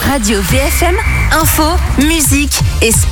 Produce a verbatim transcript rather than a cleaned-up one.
Radio V F M, info, musique et sport.